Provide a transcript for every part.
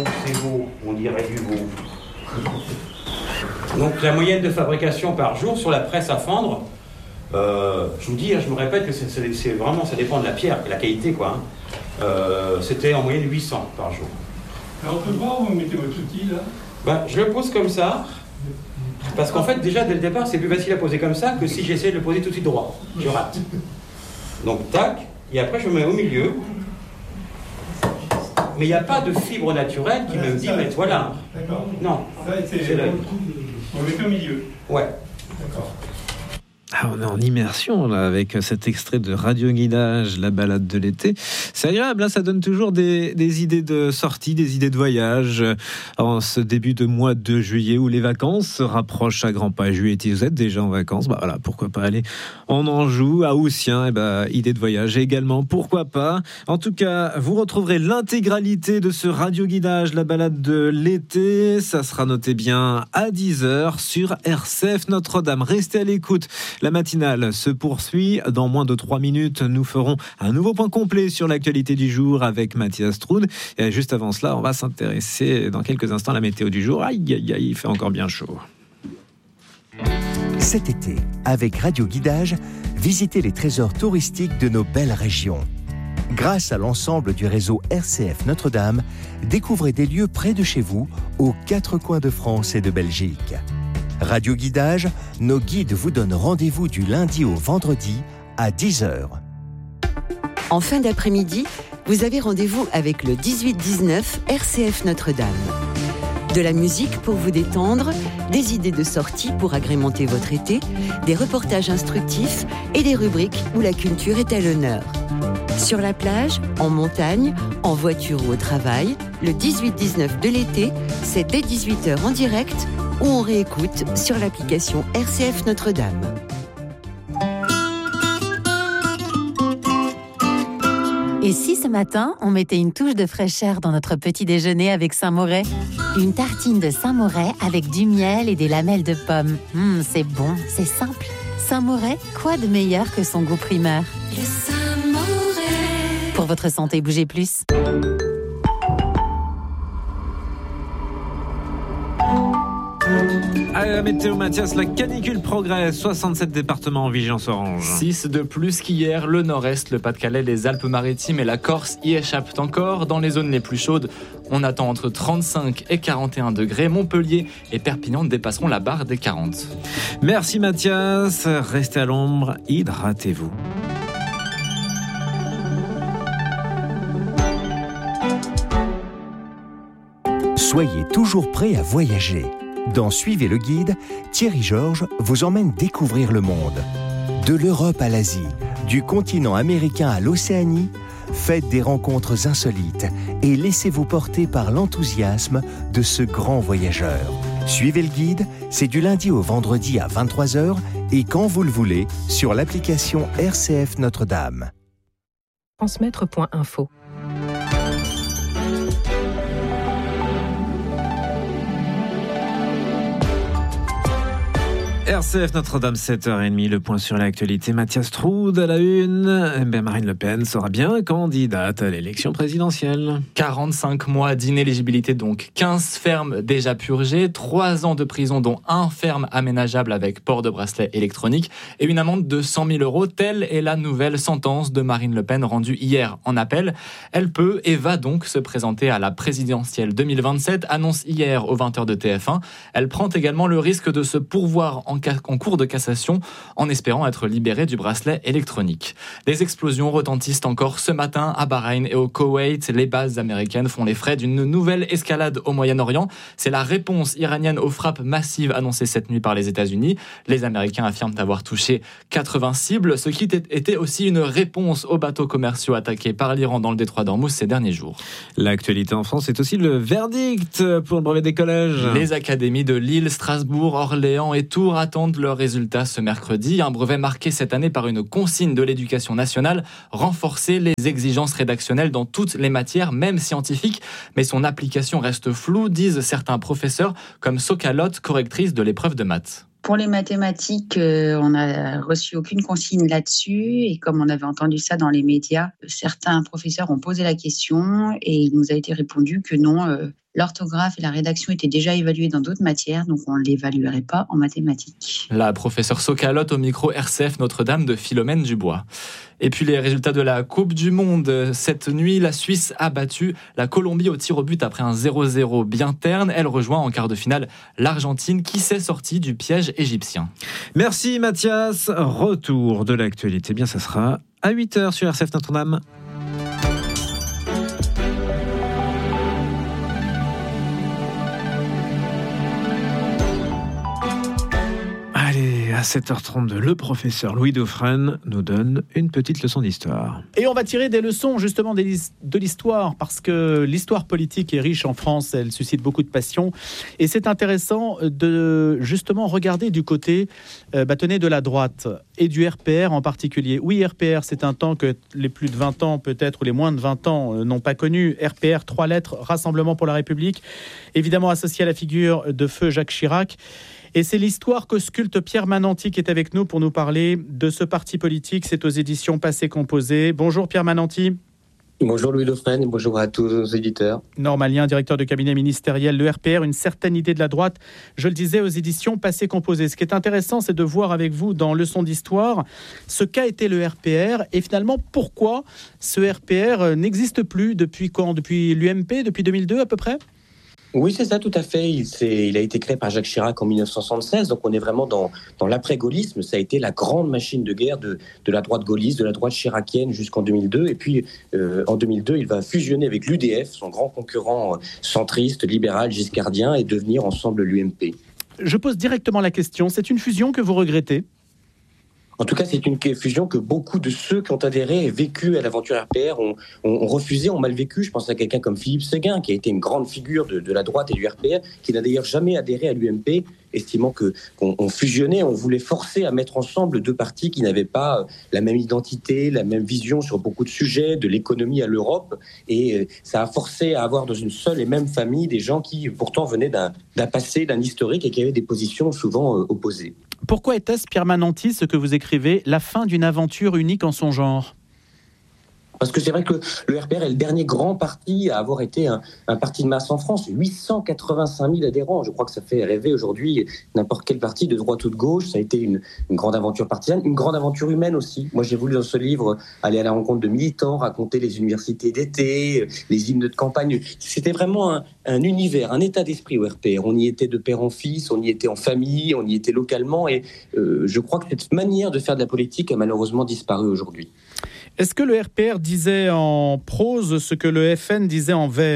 c'est veau, on dirait du veau. Donc la moyenne de fabrication par jour sur la presse à fendre, je vous dis, je me répète que c'est vraiment, ça dépend de la pierre, de la qualité quoi. C'était en moyenne 800 par jour. Alors on peut voir où vous mettez votre outil là? Je le pose comme ça, parce qu'en fait déjà dès le départ c'est plus facile à poser comme ça que si j'essaie de le poser tout de suite droit. Je rate. Donc tac, et après je me mets au milieu. Mais il n'y a pas de fibre naturelle qui me dit, mais voilà. D'accord. Non, c'est l'œil. On le met au milieu. Ouais. D'accord. Ah, on est en immersion là, avec cet extrait de Radio Guidage, la balade de l'été. C'est agréable, hein, ça donne toujours des idées de sortie, des idées de voyage en ce début de mois de juillet où les vacances se rapprochent à grands pas. Juillet, vous êtes déjà en vacances, voilà, pourquoi pas aller en Anjou, à Oussien, idée de voyage également, pourquoi pas. En tout cas, vous retrouverez l'intégralité de ce Radio Guidage, la balade de l'été. Ça sera noté bien à 10h sur RCF Notre-Dame. Restez à l'écoute. La matinale se poursuit. Dans moins de 3 minutes, nous ferons un nouveau point complet sur l'actualité du jour avec Mathias Troud. Et juste avant cela, on va s'intéresser dans quelques instants à la météo du jour. Aïe, aïe, aïe, il fait encore bien chaud. Cet été, avec Radio Guidage, visitez les trésors touristiques de nos belles régions. Grâce à l'ensemble du réseau RCF Notre-Dame, découvrez des lieux près de chez vous, aux 4 coins de France et de Belgique. Radio Guidage, nos guides vous donnent rendez-vous du lundi au vendredi à 10h. En fin d'après-midi, vous avez rendez-vous avec le 18-19 RCF Notre-Dame. De la musique pour vous détendre, des idées de sortie pour agrémenter votre été, des reportages instructifs et des rubriques où la culture est à l'honneur. Sur la plage, en montagne, en voiture ou au travail, le 18-19 de l'été, c'est dès 18h en direct ou on réécoute sur l'application RCF Notre-Dame. Et si ce matin, on mettait une touche de fraîcheur dans notre petit déjeuner avec Saint-Moret ? Une tartine de Saint-Moret avec du miel et des lamelles de pommes. C'est bon, c'est simple. Saint-Moret, quoi de meilleur que son goût primaire ? Le Saint-Moret. Pour votre santé, bougez plus. À la météo, Mathias, la canicule progresse. 67 départements en vigilance orange. 6 de plus qu'hier. Le nord-est, le Pas-de-Calais, les Alpes-Maritimes et la Corse y échappent encore. Dans les zones les plus chaudes, on attend entre 35 et 41 degrés. Montpellier et Perpignan dépasseront la barre des 40. Merci Mathias. Restez à l'ombre, hydratez-vous. Soyez toujours prêts à voyager. Dans Suivez le guide, Thierry Georges vous emmène découvrir le monde. De l'Europe à l'Asie, du continent américain à l'Océanie, faites des rencontres insolites et laissez-vous porter par l'enthousiasme de ce grand voyageur. Suivez le guide, c'est du lundi au vendredi à 23h et quand vous le voulez sur l'application RCF Notre-Dame. Transmettre.info RCF Notre-Dame, 7h30, le point sur l'actualité. Mathias Troud à la une. Marine Le Pen sera bien candidate à l'élection présidentielle. 45 mois d'inéligibilité donc, 15 fermes déjà purgées, 3 ans de prison dont 1 ferme aménageable avec port de bracelet électronique et une amende de 100 000 €. Telle est la nouvelle sentence de Marine Le Pen rendue hier en appel. Elle peut et va donc se présenter à la présidentielle 2027, annonce hier aux 20h de TF1. Elle prend également le risque de se pourvoir en cours de cassation en espérant être libérée du bracelet électronique. Des explosions retentissent encore ce matin à Bahreïn et au Koweït. Les bases américaines font les frais d'une nouvelle escalade au Moyen-Orient. C'est la réponse iranienne aux frappes massives annoncées cette nuit par les États-Unis. Les Américains affirment avoir touché 80 cibles, ce qui était aussi une réponse aux bateaux commerciaux attaqués par l'Iran dans le détroit d'Ormuz ces derniers jours. L'actualité en France, c'est aussi le verdict pour le brevet des collèges. Les académies de Lille, Strasbourg, Orléans et Tours attendent leurs résultats ce mercredi. Un brevet marqué cette année par une consigne de l'éducation nationale, renforcer les exigences rédactionnelles dans toutes les matières, même scientifiques, mais son application reste floue, disent certains professeurs, comme Socalotte, correctrice de l'épreuve de maths. Pour les mathématiques, on n'a reçu aucune consigne là-dessus et comme on avait entendu ça dans les médias, certains professeurs ont posé la question et il nous a été répondu que non, l'orthographe et la rédaction étaient déjà évalués dans d'autres matières, donc on ne l'évaluerait pas en mathématiques. La professeure Socalotte au micro RCF Notre-Dame de Philomène Dubois. Et puis les résultats de la Coupe du Monde. Cette nuit, la Suisse a battu la Colombie au tir au but après un 0-0 bien terne. Elle rejoint en quart de finale l'Argentine qui s'est sortie du piège égyptien. Merci Mathias. Retour de l'actualité. Bien, ça sera à 8h sur RCF Notre-Dame. À 7h32, le professeur Louis Dauphren nous donne une petite leçon d'histoire. Et on va tirer des leçons justement de l'histoire, parce que l'histoire politique est riche en France, elle suscite beaucoup de passion. Et c'est intéressant de justement regarder du côté bâtonné de la droite et du RPR en particulier. Oui, RPR, c'est un temps que les plus de 20 ans peut-être, ou les moins de 20 ans n'ont pas connu. RPR, 3 lettres, Rassemblement pour la République, évidemment associé à la figure de feu Jacques Chirac. Et c'est l'histoire qu'ausculte Pierre Mananti qui est avec nous pour nous parler de ce parti politique. C'est aux éditions Passé Composé. Bonjour Pierre Mananti. Bonjour Louis Dauphren et bonjour à tous nos éditeurs. Normalien, directeur de cabinet ministériel, le RPR, une certaine idée de la droite, je le disais, aux éditions Passé Composé. Ce qui est intéressant, c'est de voir avec vous dans Leçon d'histoire ce qu'a été le RPR et finalement pourquoi ce RPR n'existe plus depuis quand ? Depuis l'UMP, depuis 2002 à peu près ? Oui, c'est ça, tout à fait. Il a été créé par Jacques Chirac en 1976, donc on est vraiment dans l'après-gaullisme. Ça a été la grande machine de guerre de la droite gaulliste, de la droite chiracienne jusqu'en 2002. Et puis, en 2002, il va fusionner avec l'UDF, son grand concurrent centriste, libéral, giscardien, et devenir ensemble l'UMP. Je pose directement la question, c'est une fusion que vous regrettez ? En tout cas, c'est une fusion que beaucoup de ceux qui ont adhéré et vécu à l'aventure RPR ont refusé, ont mal vécu. Je pense à quelqu'un comme Philippe Séguin, qui a été une grande figure de la droite et du RPR, qui n'a d'ailleurs jamais adhéré à l'UMP, estimant qu'on fusionnait, on voulait forcer à mettre ensemble deux partis qui n'avaient pas la même identité, la même vision sur beaucoup de sujets, de l'économie à l'Europe. Et ça a forcé à avoir dans une seule et même famille des gens qui pourtant venaient d'un passé, d'un historique et qui avaient des positions souvent opposées. Pourquoi était-ce, Pierre Mananti, ce que vous écrivez, la fin d'une aventure unique en son genre ? Parce que c'est vrai que le RPR est le dernier grand parti à avoir été un parti de masse en France. 885 000 adhérents. Je crois que ça fait rêver aujourd'hui n'importe quel parti de droite ou de gauche. Ça a été une grande aventure partisane, une grande aventure humaine aussi. Moi, j'ai voulu dans ce livre aller à la rencontre de militants, raconter les universités d'été, les hymnes de campagne. C'était vraiment un univers, un état d'esprit au RPR. On y était de père en fils, on y était en famille, on y était localement. Et je crois que cette manière de faire de la politique a malheureusement disparu aujourd'hui. Est-ce que le RPR disait en prose ce que le FN disait en vers ?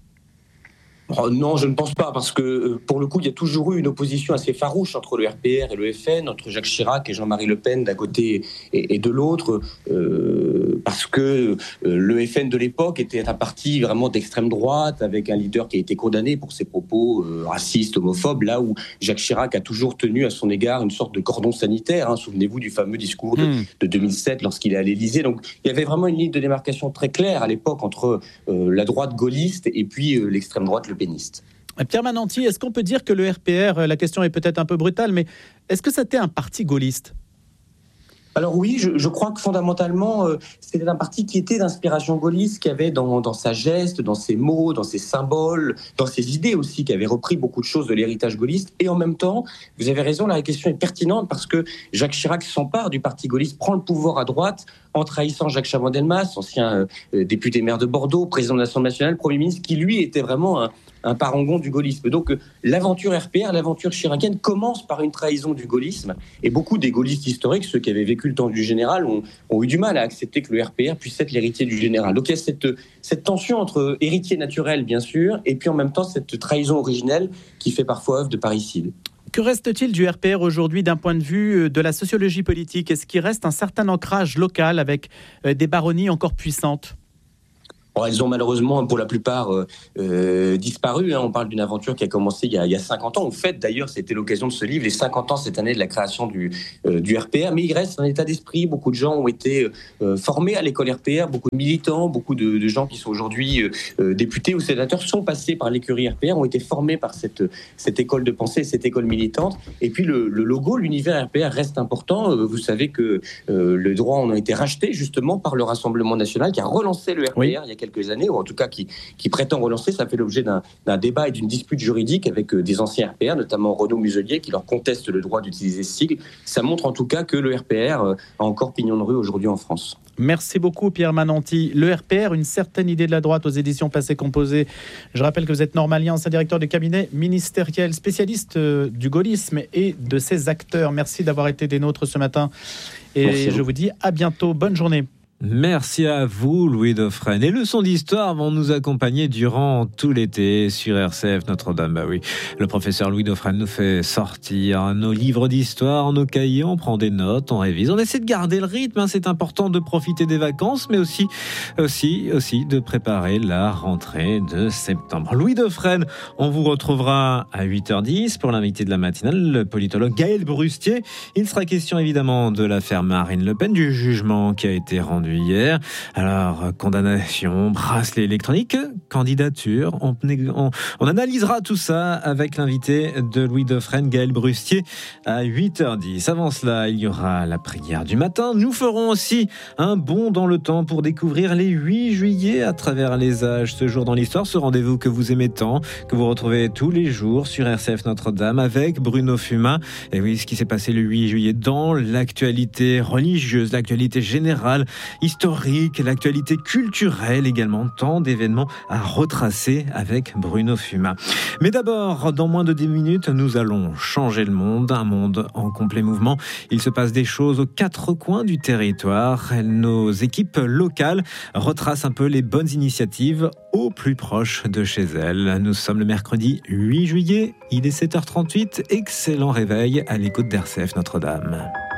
Non, je ne pense pas, parce que pour le coup, il y a toujours eu une opposition assez farouche entre le RPR et le FN, entre Jacques Chirac et Jean-Marie Le Pen d'un côté et de l'autre, parce que le FN de l'époque était un parti vraiment d'extrême droite, avec un leader qui a été condamné pour ses propos racistes, homophobes, là où Jacques Chirac a toujours tenu à son égard une sorte de cordon sanitaire. Hein, souvenez-vous du fameux discours de 2007 lorsqu'il est à l'Élysée. Donc il y avait vraiment une ligne de démarcation très claire à l'époque entre la droite gaulliste et puis l'extrême droite le péniste. Pierre Mananti, est-ce qu'on peut dire que le RPR, la question est peut-être un peu brutale, mais est-ce que c'était un parti gaulliste ? Alors oui, je crois que fondamentalement, c'était un parti qui était d'inspiration gaulliste, qui avait dans sa geste, dans ses mots, dans ses symboles, dans ses idées aussi, qui avait repris beaucoup de choses de l'héritage gaulliste. Et en même temps, vous avez raison, la question est pertinente parce que Jacques Chirac s'empare du parti gaulliste, prend le pouvoir à droite en trahissant Jacques Chaban-Delmas, ancien député maire de Bordeaux, président de l'Assemblée nationale, Premier ministre, qui lui était vraiment un parangon du gaullisme. Donc l'aventure RPR, l'aventure chiracienne commence par une trahison du gaullisme. Et beaucoup des gaullistes historiques, ceux qui avaient vécu le temps du général, ont eu du mal à accepter que le RPR puisse être l'héritier du général. Donc il y a cette tension entre héritier naturel, bien sûr, et puis en même temps cette trahison originelle qui fait parfois œuvre de parricide. Que reste-t-il du RPR aujourd'hui d'un point de vue de la sociologie politique ? Est-ce qu'il reste un certain ancrage local avec des baronnies encore puissantes ? Bon, elles ont malheureusement, pour la plupart, disparu. On parle d'une aventure qui a commencé il y a 50 ans. En fait, d'ailleurs, c'était l'occasion de ce livre, les 50 ans cette année de la création du RPR. Mais il reste un état d'esprit. Beaucoup de gens ont été formés à l'école RPR. Beaucoup de militants, beaucoup de gens qui sont aujourd'hui députés ou sénateurs sont passés par l'écurie RPR, ont été formés par cette école de pensée, cette école militante. Et puis le logo, l'univers RPR reste important. Vous savez que les droits en ont été rachetés justement par le Rassemblement national qui a relancé le RPR il y a quelques années, ou en tout cas qui prétend relancer. Ça fait l'objet d'un débat et d'une dispute juridique avec des anciens RPR, notamment Renaud Muselier, qui leur conteste le droit d'utiliser ce sigle. Ça montre en tout cas que le RPR a encore pignon de rue aujourd'hui en France. Merci beaucoup Pierre Mananti. Le RPR, une certaine idée de la droite aux éditions Passé Composé. Je rappelle que vous êtes normalien, ancien directeur de cabinet ministériel, spécialiste du gaullisme et de ses acteurs. Merci d'avoir été des nôtres ce matin. Et je vous dis à bientôt. Bonne journée. Merci à vous, Louis Dauphren. Les leçons d'histoire vont nous accompagner durant tout l'été sur RCF Notre-Dame. Bah oui, le professeur Louis Dauphren nous fait sortir nos livres d'histoire, nos cahiers, on prend des notes, on révise. On essaie de garder le rythme, c'est important de profiter des vacances, mais aussi de préparer la rentrée de septembre. Louis Dauphren, on vous retrouvera à 8h10 pour l'invité de la matinale, le politologue Gaël Brustier. Il sera question évidemment de l'affaire Marine Le Pen, du jugement qui a été rendu hier. Alors, condamnation, bracelet électronique, candidature. On analysera tout ça avec l'invité de Louis Dauphren, Gaël Brustier, à 8h10. Avant cela, il y aura la prière du matin. Nous ferons aussi un bond dans le temps pour découvrir les 8 juillet à travers les âges. Ce jour dans l'histoire, ce rendez-vous que vous aimez tant, que vous retrouvez tous les jours sur RCF Notre-Dame avec Bruno Fumin. Et oui, ce qui s'est passé le 8 juillet dans l'actualité religieuse, l'actualité générale, historique, l'actualité culturelle également, tant d'événements à retracer avec Bruno Fumin. Mais d'abord, dans moins de 10 minutes, nous allons changer le monde, un monde en complet mouvement. Il se passe des choses aux 4 coins du territoire. Nos équipes locales retracent un peu les bonnes initiatives au plus proche de chez elles. Nous sommes le mercredi 8 juillet, il est 7h38, excellent réveil à l'écoute d'RCF Notre-Dame.